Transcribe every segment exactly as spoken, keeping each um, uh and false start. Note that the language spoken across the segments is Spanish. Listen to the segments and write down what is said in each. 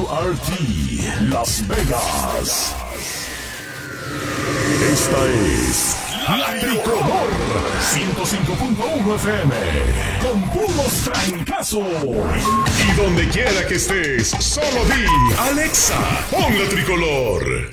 R T Las Vegas. Esta es La Tricolor ciento cinco punto uno F M con puros trancazos. Y donde quiera que estés, solo di Alexa, pon La Tricolor.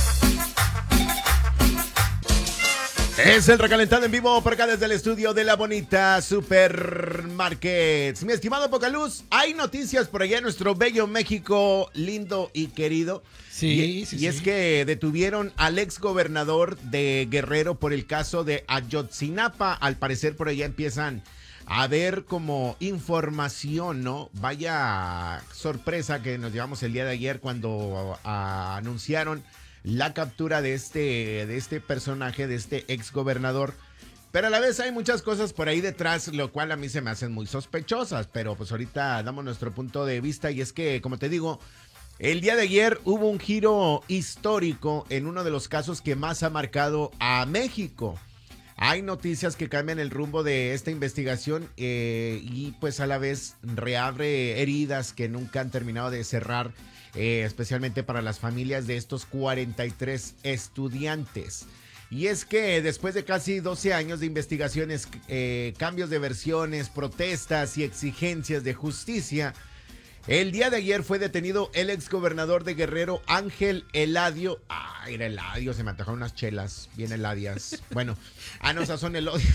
Es el recalentado en vivo por acá desde el estudio de La Bonita Supermarkets. Mi estimado Pocaluz, hay noticias por allá en nuestro bello México, lindo y querido. Sí, y, sí, y sí. es que detuvieron al ex gobernador de Guerrero por el caso de Ayotzinapa. Al parecer por allá empiezan a ver como información, ¿no? Vaya sorpresa que nos llevamos el día de ayer cuando a, anunciaron la captura de este, de este personaje, de este ex gobernador. Pero a la vez hay muchas cosas por ahí detrás, lo cual a mí se me hacen muy sospechosas. Pero pues ahorita damos nuestro punto de vista y es que, como te digo, el día de ayer hubo un giro histórico en uno de los casos que más ha marcado a México. Hay noticias que cambian el rumbo de esta investigación eh, y pues a la vez reabre heridas que nunca han terminado de cerrar. Eh, especialmente para las familias de estos cuarenta y tres estudiantes. Y es que después de casi doce años de investigaciones, eh, cambios de versiones, protestas y exigencias de justicia, el día de ayer fue detenido el exgobernador de Guerrero, Ángel Eladio. Ah, era Eladio, se me antojaron unas chelas, bien eladias. Bueno, ah, no, esas son elodias.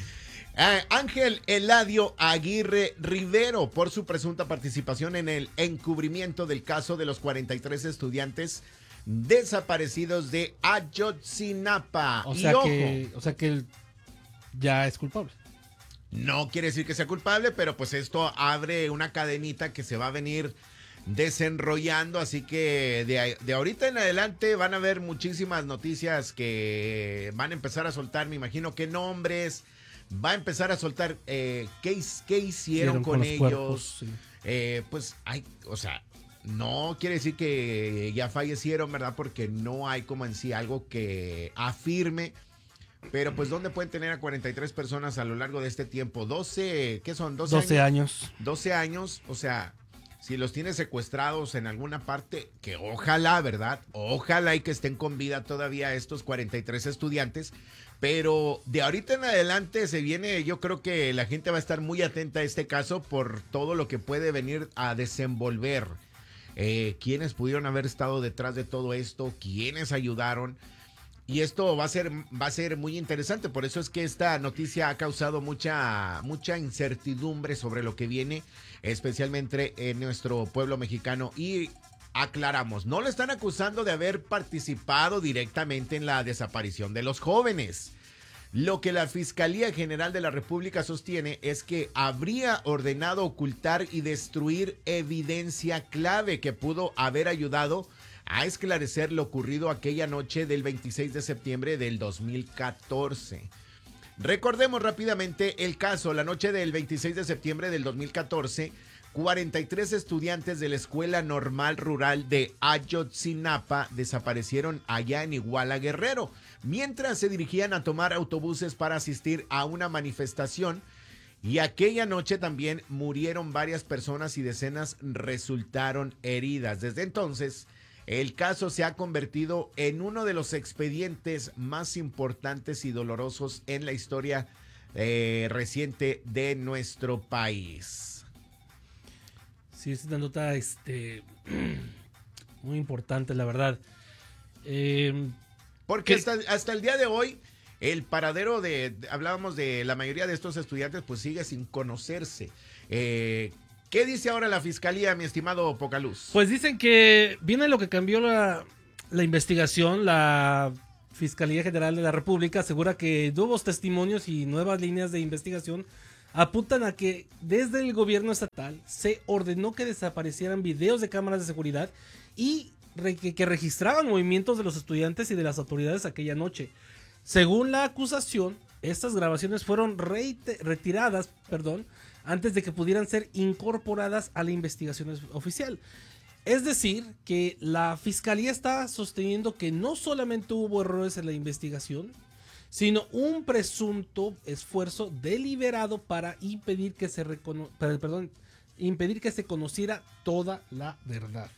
Uh, Ángel Eladio Aguirre Rivero por su presunta participación en el encubrimiento del caso de los cuarenta y tres estudiantes desaparecidos de Ayotzinapa. O Y sea ojo, que, o sea que él ya es culpable. no quiere decir que sea culpable, pero pues esto abre una cadenita que se va a venir desenrollando, así que de, de ahorita en adelante van a haber muchísimas noticias que van a empezar a soltar, me imagino que nombres. Va a empezar a soltar eh, qué, qué hicieron con, con ellos. Cuerpos, sí. eh, pues hay, o sea, no quiere decir que ya fallecieron, ¿verdad? Porque no hay como en sí algo que afirme. Pero pues ¿dónde pueden tener a cuarenta y tres personas a lo largo de este tiempo? doce, ¿qué son? doce, doce años. años. doce años, o sea, si los tienes secuestrados en alguna parte, que ojalá, ¿verdad? Ojalá y que estén con vida todavía estos cuarenta y tres estudiantes. Pero de ahorita en adelante se viene, yo creo que la gente va a estar muy atenta a este caso por todo lo que puede venir a desenvolver. Eh, quiénes pudieron haber estado detrás de todo esto, quiénes ayudaron. Y esto va a ser, va a ser muy interesante. Por eso es que esta noticia ha causado mucha, mucha incertidumbre sobre lo que viene, especialmente en nuestro pueblo mexicano. Y aclaramos, no le están acusando de haber participado directamente en la desaparición de los jóvenes. Lo que la Fiscalía General de la República sostiene es que habría ordenado ocultar y destruir evidencia clave que pudo haber ayudado a esclarecer lo ocurrido aquella noche del veintiséis de septiembre del dos mil catorce. Recordemos rápidamente el caso. La noche del veintiséis de septiembre del dos mil catorce, cuarenta y tres estudiantes de la Escuela Normal Rural de Ayotzinapa desaparecieron allá en Iguala, Guerrero, mientras se dirigían a tomar autobuses para asistir a una manifestación. Y aquella noche también murieron varias personas y decenas resultaron heridas. Desde entonces, el caso se ha convertido en uno de los expedientes más importantes y dolorosos en la historia eh, reciente de nuestro país. Sí, es una nota este, muy importante, la verdad. Eh, Porque hasta, hasta el día de hoy, el paradero de, de, hablábamos de la mayoría de estos estudiantes, pues sigue sin conocerse. Eh, ¿Qué dice ahora la fiscalía, mi estimado Pocaluz? Pues dicen que viene lo que cambió la, la investigación. La Fiscalía General de la República asegura que nuevos testimonios y nuevas líneas de investigación apuntan a que desde el gobierno estatal se ordenó que desaparecieran videos de cámaras de seguridad y re- que, que registraban movimientos de los estudiantes y de las autoridades aquella noche. Según la acusación, estas grabaciones fueron reite- retiradas, perdón, antes de que pudieran ser incorporadas a la investigación oficial. Es decir, que la fiscalía está sosteniendo que no solamente hubo errores en la investigación, sino un presunto esfuerzo deliberado para impedir que se recono- perdón, impedir que se conociera toda la verdad.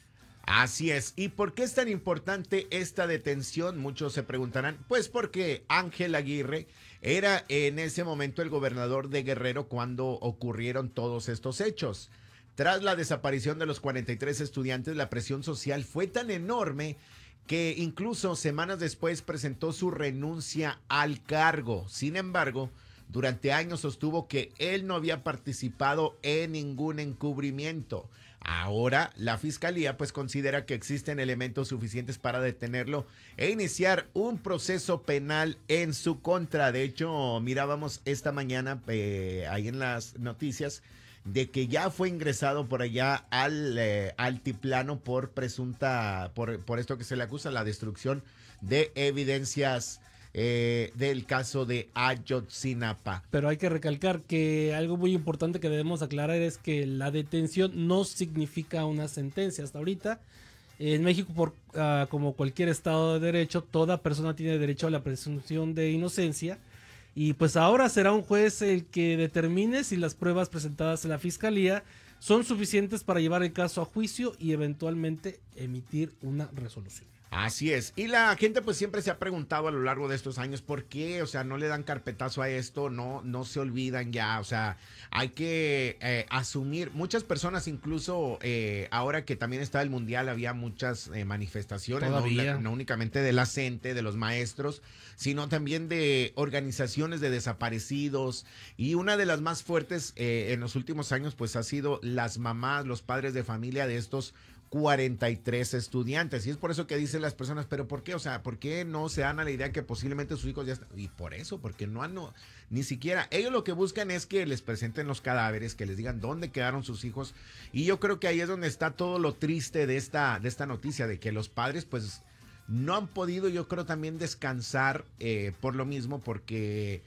Así es. ¿Y por qué es tan importante esta detención? Muchos se preguntarán. Pues porque Ángel Aguirre era en ese momento el gobernador de Guerrero cuando ocurrieron todos estos hechos. Tras la desaparición de los cuarenta y tres estudiantes, la presión social fue tan enorme que incluso semanas después presentó su renuncia al cargo. Sin embargo, durante años sostuvo que él no había participado en ningún encubrimiento. Ahora la fiscalía pues considera que existen elementos suficientes para detenerlo e iniciar un proceso penal en su contra. De hecho, mirábamos esta mañana eh, ahí en las noticias de que ya fue ingresado por allá al eh, altiplano por presunta, por, por esto que se le acusa, la destrucción de evidencias eh, del caso de Ayotzinapa. Pero hay que recalcar que algo muy importante que debemos aclarar es que la detención no significa una sentencia. Hasta ahorita, en México, por, uh, como cualquier estado de derecho, toda persona tiene derecho a la presunción de inocencia. Y pues ahora será un juez el que determine si las pruebas presentadas en la fiscalía son suficientes para llevar el caso a juicio y eventualmente emitir una resolución. Así es. Y la gente pues siempre se ha preguntado a lo largo de estos años por qué, o sea, no le dan carpetazo a esto, no, no se olvidan ya, o sea, hay que eh, asumir, muchas personas incluso eh, ahora que también está el mundial había muchas eh, manifestaciones, no, no únicamente de la gente, de los maestros, sino también de organizaciones de desaparecidos, y una de las más fuertes eh, en los últimos años pues ha sido las mamás, los padres de familia de estos cuarenta y tres estudiantes. Y es por eso que dicen las personas, pero ¿por qué? O sea, ¿por qué no se dan a la idea que posiblemente sus hijos ya están? Y por eso, porque no han, no, ni siquiera, ellos lo que buscan es que les presenten los cadáveres, que les digan dónde quedaron sus hijos. Y yo creo que ahí es donde está todo lo triste de esta, de esta noticia, de que los padres pues no han podido, yo creo, también descansar eh, por lo mismo, porque...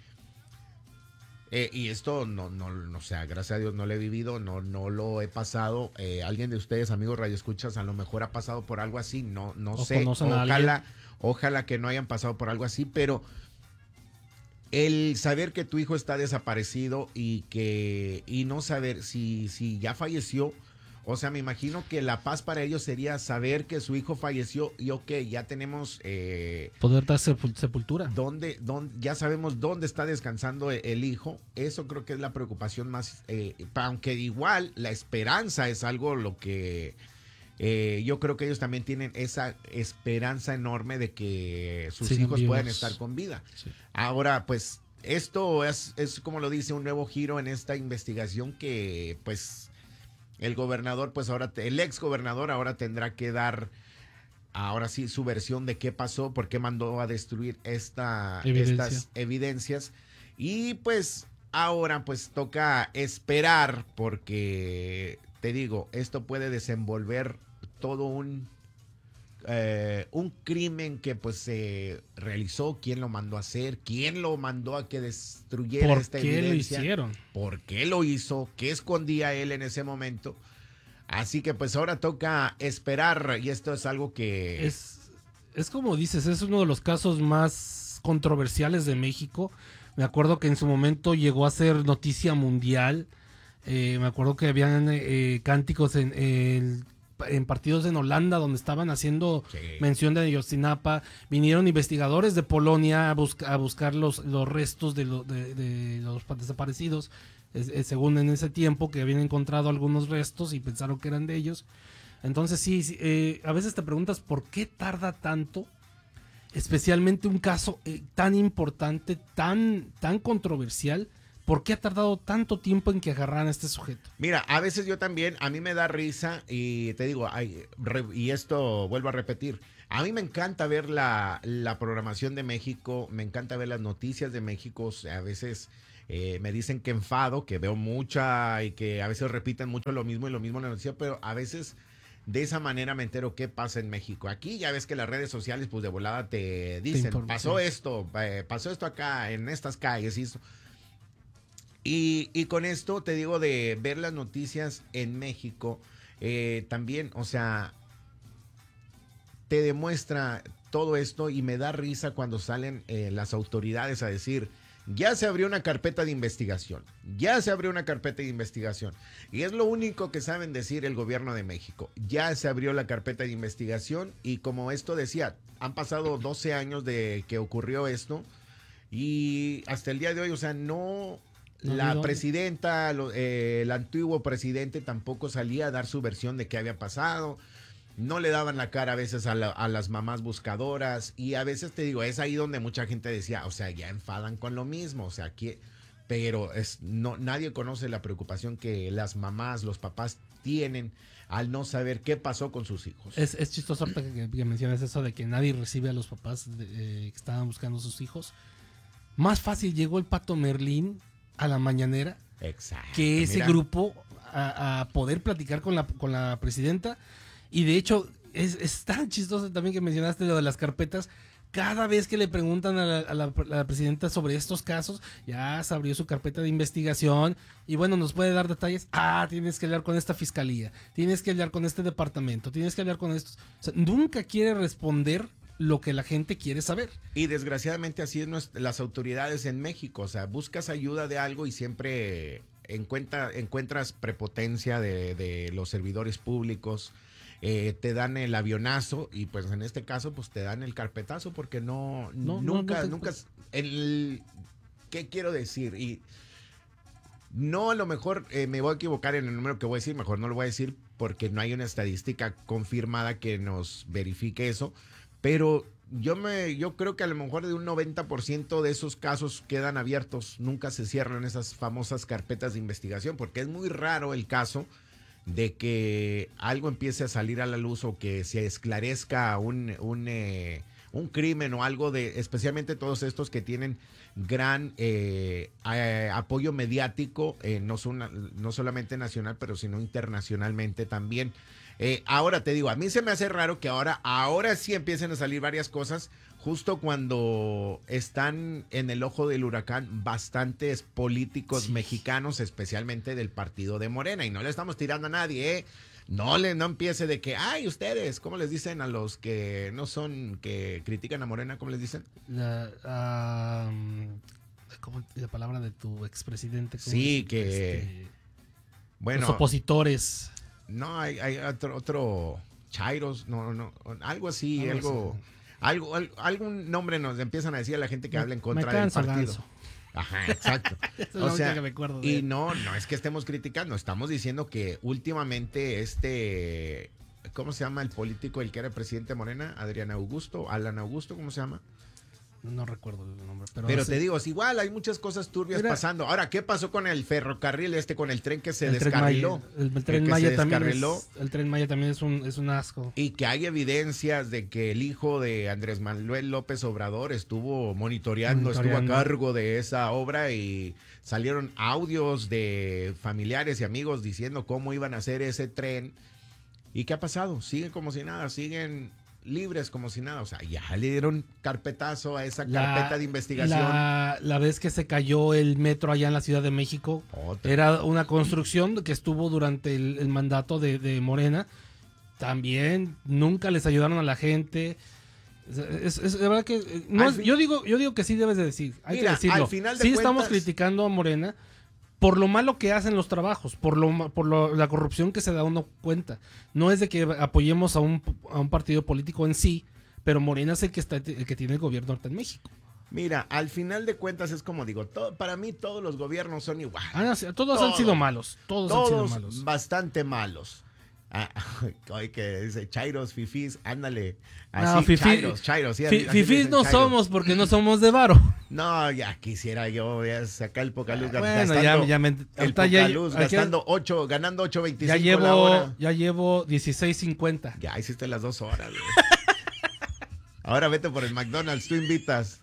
Eh, y esto no, no, no, o sea, gracias a Dios no lo he vivido, no, no lo he pasado. Eh, alguien de ustedes, amigos radioescuchas, a lo mejor ha pasado por algo así, no, no o sé. Ojalá, ojalá que no hayan pasado por algo así, pero el saber que tu hijo está desaparecido y que, y no saber si, si ya falleció. O sea, me imagino que la paz para ellos sería saber que su hijo falleció y ok, ya tenemos... Eh, poder dar sepultura. Dónde, dónde, ya sabemos dónde está descansando el, el hijo. Eso creo que es la preocupación más... Eh, aunque igual la esperanza es algo lo que... Eh, yo creo que ellos también tienen esa esperanza enorme de que sus Siguen hijos vivos. puedan estar con vida. Sí. Ahora, pues, esto es, es, como lo dice, un nuevo giro en esta investigación que, pues... El gobernador, pues ahora, el ex gobernador ahora tendrá que dar, ahora sí, su versión de qué pasó, por qué mandó a destruir esta, Evidencia. estas evidencias. Y pues ahora pues toca esperar porque, te digo, esto puede desenvolver todo un, eh, un crimen que pues se realizó, quién lo mandó a hacer, quién lo mandó a que destruyera ¿Por esta qué evidencia. lo hicieron? ¿Por qué lo hizo? ¿Qué escondía él en ese momento? Así que pues ahora toca esperar y esto es algo que... Es, es como dices, es uno de los casos más controversiales de México. Me acuerdo que en su momento llegó a ser noticia mundial. Eh, me acuerdo que habían eh, cánticos en, en, en partidos en Holanda donde estaban haciendo sí. mención de Ayotzinapa. Vinieron investigadores de Polonia a, busca, a buscar los, los restos de, lo, de, de los desaparecidos. Es, es, según en ese tiempo que habían encontrado algunos restos y pensaron que eran de ellos. Entonces sí, sí eh, a veces te preguntas por qué tarda tanto, especialmente un caso eh, tan importante, tan, tan controversial. ¿Por qué ha tardado tanto tiempo en que agarraran a este sujeto? Mira, a veces yo también, a mí me da risa y te digo, ay, re, y esto vuelvo a repetir, a mí me encanta ver la, la programación de México, me encanta ver las noticias de México, o sea, a veces eh, me dicen que enfado, que veo mucha y que a veces repiten mucho lo mismo y lo mismo en la noticia, pero a veces de esa manera me entero qué pasa en México. Aquí ya ves que las redes sociales pues de volada te dicen, te pasó esto, eh, pasó esto acá en estas calles y eso. Y, y con esto te digo de ver las noticias en México, eh, también, o sea, te demuestra todo esto y me da risa cuando salen eh, las autoridades a decir Ya se abrió una carpeta de investigación. Ya se abrió una carpeta de investigación. Y es lo único que saben decir el gobierno de México. Ya se abrió la carpeta de investigación y como esto decía, han pasado doce años de que ocurrió esto y hasta el día de hoy, o sea, no... No, La no, presidenta, lo- eh, el antiguo presidente tampoco salía a dar su versión de qué había pasado. No le daban la cara a veces a, la- a las mamás buscadoras. Y a veces te digo, es ahí donde mucha gente decía, o sea, ya enfadan con lo mismo. O sea, que, pero es, no, nadie conoce la preocupación que las mamás, los papás tienen al no saber qué pasó con sus hijos. Es, es chistoso ahorita que, que mencionas eso de que nadie recibe a los papás de, eh, que estaban buscando a sus hijos. Más fácil llegó el Pato Merlín a la mañanera Exacto. que ese mira. grupo a, a poder platicar con la, con la presidenta. Y de hecho, es, es tan chistoso también que mencionaste lo de las carpetas. Cada vez que le preguntan a la, a la- a la presidenta sobre estos casos, ya se abrió su carpeta de investigación y bueno, nos puede dar detalles. Ah, tienes que hablar con esta fiscalía, tienes que hablar con este departamento, tienes que hablar con estos. O sea, nunca quiere responder lo que la gente quiere saber. Y desgraciadamente así es nuestra- las autoridades en México. O sea, buscas ayuda de algo y siempre encuentra, encuentras prepotencia de, de los servidores públicos. Eh, te dan el avionazo y pues en este caso pues te dan el carpetazo porque no, No, no, nunca, no te- nunca, el, ¿qué quiero decir? Y no, a lo mejor eh, me voy a equivocar en el número que voy a decir, mejor no lo voy a decir porque no hay una estadística confirmada que nos verifique eso, pero yo me, yo creo que a lo mejor de un noventa por ciento de esos casos quedan abiertos, nunca se cierran esas famosas carpetas de investigación, porque es muy raro el caso de que algo empiece a salir a la luz o que se esclarezca un, un, eh, un crimen o algo de, especialmente todos estos que tienen gran eh, eh, apoyo mediático, eh, no, son, no solamente nacional, pero sino internacionalmente también. Eh, ahora te digo, a mí se me hace raro que ahora, ahora sí empiecen a salir varias cosas, justo cuando están en el ojo del huracán bastantes políticos Sí. mexicanos, especialmente del partido de Morena, y no le estamos tirando a nadie, ¿eh? No le no empiece de que, ay, ustedes, ¿cómo les dicen a los que no son, que critican a Morena? ¿Cómo les dicen? La, ah, ¿cómo- la palabra de tu expresidente? ¿cómo Sí, es? que- Este, Bueno, los opositores. no, hay, hay otro, otro Chairos, no, no, algo así, Algo algo, así. algo, al- algún nombre nos empiezan a decir a la gente que Me- habla en me contra del canso, partido. ganso. Ajá, exacto. Esa es la O única sea, que me acuerdo de y él. no, no es que estemos criticando, estamos diciendo que últimamente este, ¿cómo se llama el político, el que era presidente de Morena? Adrián Augusto, Alan Augusto, ¿cómo se llama? No recuerdo el nombre. Pero, Pero sí, te digo, es igual, hay muchas cosas turbias Mira. pasando. Ahora, ¿qué pasó con el ferrocarril este, con el tren que se el tren descarriló? Maya, el, el tren que Maya se también descarriló. es, el tren Maya también es un, es un asco. Y que hay evidencias de que el hijo de Andrés Manuel López Obrador estuvo monitoreando, Monitoreando. estuvo a cargo de esa obra y salieron audios de familiares y amigos diciendo cómo iban a hacer ese tren. ¿Y qué ha pasado? Siguen como si nada, siguen libres como si nada. O sea, ya le dieron carpetazo a esa La- carpeta de investigación. La, la vez que se cayó el metro allá en la Ciudad de México, Otra. era una construcción que estuvo durante el, el mandato de, de Morena. También nunca les ayudaron a la gente. Es, es- es- la verdad que eh, no Al es- fin- yo digo yo digo que sí debes de decir. Hay Mira, que decirlo. al final de sí estamos cuentas- criticando a Morena por lo malo que hacen los trabajos, por lo ma- por lo- la corrupción que se da uno cuenta. No es de que apoyemos a un, a un partido político en sí, pero Morena es el que está el que tiene el gobierno ahorita en México. Mira, al final de cuentas es como digo, todo, para mí todos los gobiernos son iguales. Ah, sí, todos han Todos. sido malos. Todos, han sido Todos malos. bastante malos. Ah, oye, que dice Chairos, fifís, ándale. No, Así, fifí- Chairos, Chairos. sí, Fi- así Fifís dicen no Chairos. somos porque no somos de varo. No, ya quisiera yo ya sacar el Pocaluz Bueno, gastando ya, ya me, el ahorita ya- Pocaluz aquí- gastando ocho, ganando ocho ya veinticinco la llevo, hora. ya llevo dieciséis cincuenta. Ya hiciste las dos horas, güey. Ahora vete por el McDonald's, tú invitas.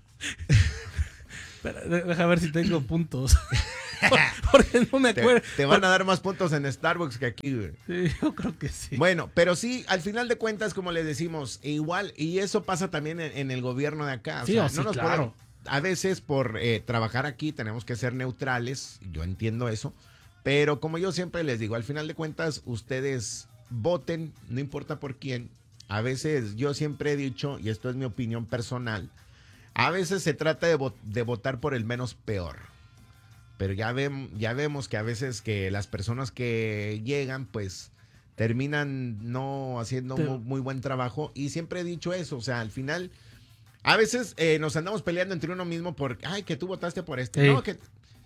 Espera, de- deja ver si tengo puntos. Porque no me Te, acuerdo. te van a dar más puntos en Starbucks que aquí, güey. Sí, yo creo que sí. Bueno, pero sí, al final de cuentas, como les decimos, igual, y eso pasa también en, en el gobierno de acá. O Sí, sea, oh, sí, claro. podemos- a veces por eh, trabajar aquí tenemos que ser neutrales, yo entiendo eso, pero como yo siempre les digo, al final de cuentas, ustedes voten, no importa por quién. A veces yo siempre he dicho, y esto es mi opinión personal, A veces se trata de, vo- de votar por el menos peor. Pero ya, ve- ya vemos que a veces que las personas que llegan, pues terminan no haciendo Pero- muy, muy buen trabajo. Y siempre he dicho eso, o sea, al final, a veces eh, nos andamos peleando entre uno mismo por, ay, que tú votaste por este. Sí. No, que...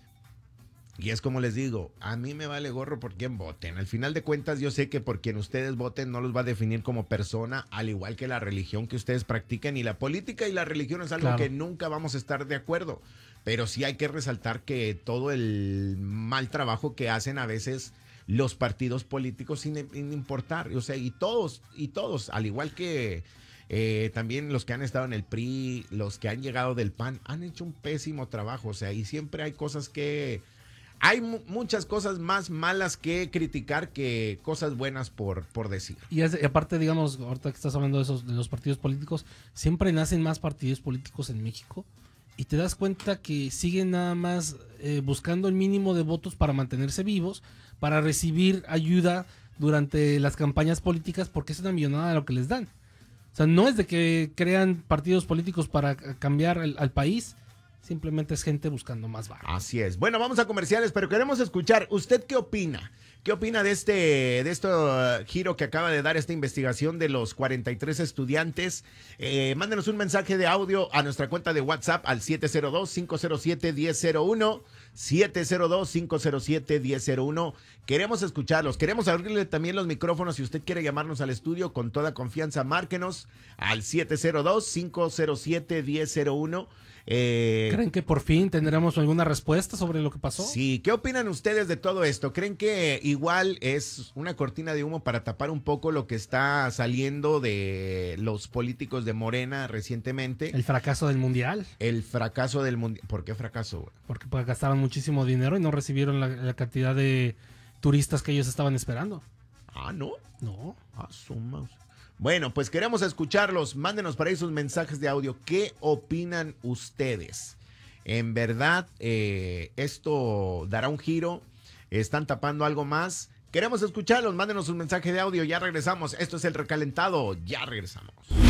Y es como les digo, a mí me vale gorro por quién voten. Al final de cuentas, yo sé que por quien ustedes voten no los va a definir como persona, al igual que la religión que ustedes practiquen. Y la política y la religión es algo Claro. que nunca vamos a estar de acuerdo. Pero sí hay que resaltar que todo el mal trabajo que hacen a veces los partidos políticos sin, sin importar. O sea, y todos, y todos, al igual que eh, también los que han estado en el P R I, los que han llegado del P A N, han hecho un pésimo trabajo. O sea, y siempre hay cosas que... Hay mu- muchas cosas más malas que criticar que cosas buenas por, por decir. Y, es- y aparte, digamos, ahorita que estás hablando de esos de los partidos políticos, siempre nacen más partidos políticos en México y te das cuenta que siguen nada más eh, buscando el mínimo de votos para mantenerse vivos, para recibir ayuda durante las campañas políticas, porque es una millonada lo que les dan. O sea, no es de que crean partidos políticos para c- cambiar el- al país, simplemente es gente buscando más barro. Así es. Bueno, vamos a comerciales, pero queremos escuchar. ¿Usted qué opina? ¿Qué opina de este, de este uh, giro que acaba de dar esta investigación de los cuarenta y tres estudiantes? Eh, mándenos un mensaje de audio a nuestra cuenta de WhatsApp al siete cero dos, cinco cero siete, uno cero cero uno. siete cero dos, cinco cero siete, uno cero cero uno. Queremos escucharlos. Queremos abrirle también los micrófonos. Si usted quiere llamarnos al estudio con toda confianza, márquenos al siete cero dos, cinco cero siete, uno cero cero uno. Eh, ¿Creen que por fin tendremos alguna respuesta sobre lo que pasó? Sí, ¿qué opinan ustedes de todo esto? ¿Creen que igual es una cortina de humo para tapar un poco lo que está saliendo de los políticos de Morena recientemente? El fracaso del mundial, El fracaso del mundial. ¿Por qué fracaso, güey? porque pues, gastaron muchísimo dinero y no recibieron la, la cantidad de turistas que ellos estaban esperando. Ah, ¿no? No. Ah, su mouse. Bueno, pues queremos escucharlos. Mándenos para ahí sus mensajes de audio. ¿Qué opinan ustedes? ¿En verdad eh, esto dará un giro? ¿Están tapando algo más? Queremos escucharlos. Mándenos un mensaje de audio. Ya regresamos. Esto es El Recalentado. Ya regresamos.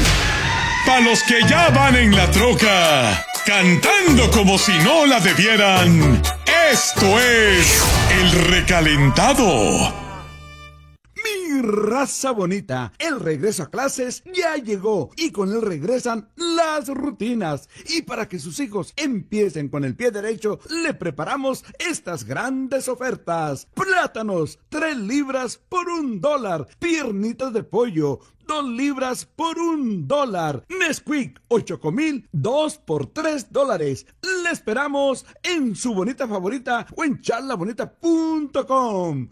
Para los que ya van en la troca, cantando como si no la debieran, esto es El Recalentado. Mi raza bonita, el regreso a clases ya llegó y con él regresan las rutinas. Y para que sus hijos empiecen con el pie derecho, le preparamos estas grandes ofertas. Plátanos, tres libras por un dólar. Piernitas de pollo, dos libras por un dólar. Nesquik o Chocomil, dos por tres dólares. Le esperamos en su bonita favorita o en charla bonita punto com.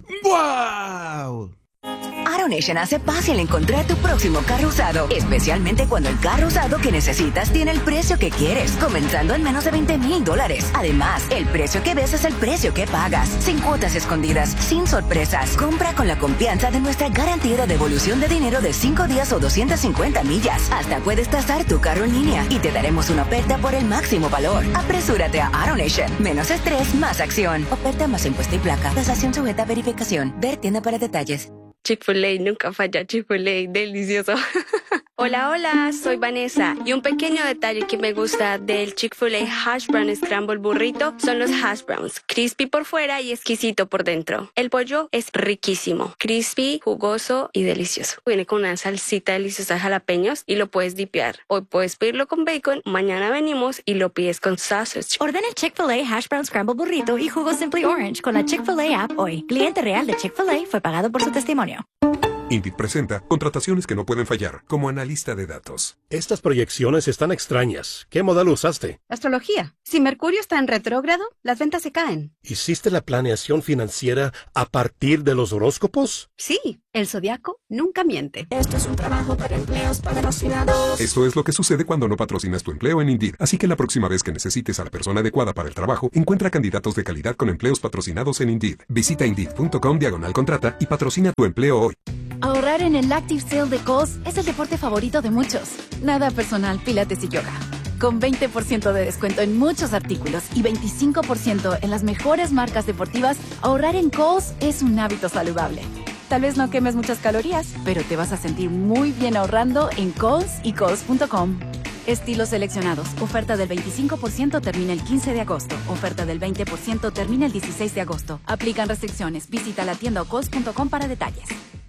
¡Wow! AutoNation hace fácil encontrar tu próximo carro usado, especialmente cuando el carro usado que necesitas tiene el precio que quieres, comenzando en menos de veinte mil dólares. Además, el precio que ves es el precio que pagas, sin cuotas escondidas, sin sorpresas. Compra con la confianza de nuestra garantía de devolución de dinero de cinco días o doscientas cincuenta millas. Hasta puedes tasar tu carro en línea y te daremos una oferta por el máximo valor. Apresúrate a AutoNation. Menos estrés, más acción. Oferta más impuesto y placa. Tasación sujeta a verificación. Ver tienda para detalles. Chick-fil-A, nunca falla. Chick-fil-A, delicioso. Hola, hola, soy Vanessa y un pequeño detalle que me gusta del Chick-fil-A Hash Brown Scramble Burrito son los hash browns, crispy por fuera y exquisito por dentro. El pollo es riquísimo, crispy, jugoso y delicioso. Viene con una salsita deliciosa de jalapeños y lo puedes dipear. Hoy puedes pedirlo con bacon, mañana venimos y lo pides con sausage. Ordena el Chick-fil-A Hash Brown Scramble Burrito y jugo Simply Orange con la Chick-fil-A app hoy. Cliente real de Chick-fil-A fue pagado por su testimonio. Indeed presenta contrataciones que no pueden fallar como analista de datos. Estas proyecciones están extrañas. ¿Qué modelo usaste? Astrología. Si Mercurio está en retrógrado, las ventas se caen. ¿Hiciste la planeación financiera a partir de los horóscopos? Sí, el zodiaco nunca miente. Esto es un trabajo para empleos patrocinados. Esto es lo que sucede cuando no patrocinas tu empleo en Indeed. Así que la próxima vez que necesites a la persona adecuada para el trabajo, encuentra candidatos de calidad con empleos patrocinados en Indeed. Visita Indeed.com diagonal contrata y patrocina tu empleo hoy. Ahorrar en el Active Sale de Kohl's es el deporte favorito de muchos. Nada personal, pilates y yoga. Con veinte por ciento de descuento en muchos artículos y veinticinco por ciento en las mejores marcas deportivas, ahorrar en Kohl's es un hábito saludable. Tal vez no quemes muchas calorías, pero te vas a sentir muy bien ahorrando en Kohl's y Kohl's punto com. Estilos seleccionados. Oferta del veinticinco por ciento termina el quince de agosto. Oferta del veinte por ciento termina el dieciséis de agosto. Aplican restricciones. Visita la tienda o cols punto com para detalles.